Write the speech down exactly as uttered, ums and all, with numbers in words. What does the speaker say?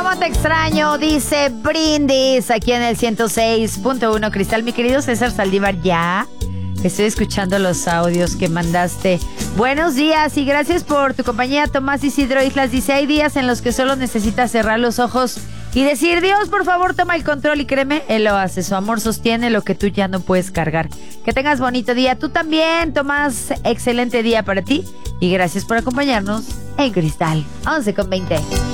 cómo te extraño, dice Brindis, aquí en el ciento seis punto uno Cristal. Mi querido César Saldívar, ya estoy escuchando los audios que mandaste. Buenos días y gracias por tu compañía. Tomás Isidro Islas dice, hay días en los que solo necesitas cerrar los ojos y decir, Dios, por favor, toma el control, y créeme, Él lo hace. Su amor sostiene lo que tú ya no puedes cargar. Que tengas bonito día. Tú también, Tomás, excelente día para ti y gracias por acompañarnos en Cristal once con veinte.